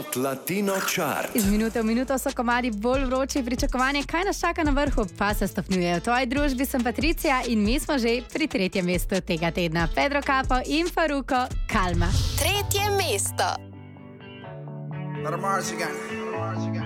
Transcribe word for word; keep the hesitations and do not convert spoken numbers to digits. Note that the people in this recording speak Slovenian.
Top Latino Chart. Iz minute v minuto so komadi bolj vroči, pričakovanje, kaj nas čaka na vrhu, pa se stopnjuje. V tvoji družbi sem Patricija in mi smo že pri tretjem mestu tega tedna. Pedro Capo in Farruko, Calma. Tretje mesto. Let 'em march again.